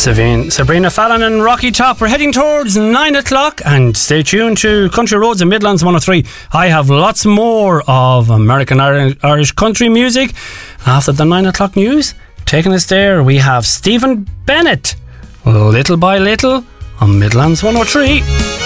Sabrina Fallon and Rocky Top. We're heading towards 9 o'clock, and stay tuned to Country Roads and Midlands 103. I have lots more of American Irish country music after the 9 o'clock news. Taking us there, we have Stephen Bennett, Little by Little, on Midlands 103.